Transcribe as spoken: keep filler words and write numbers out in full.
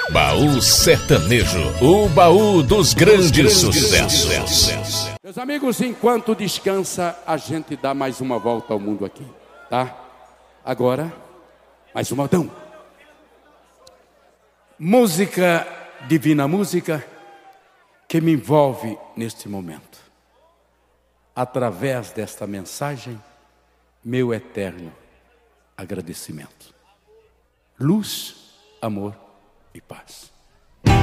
Baú Sertanejo, o baú dos grandes sucessos. Meus amigos, enquanto descansa, a gente dá mais uma volta ao mundo aqui, tá? Agora, mais um modão. Música, divina música, que me envolve neste momento. Através desta mensagem, meu eterno agradecimento. Luz, amor e paz.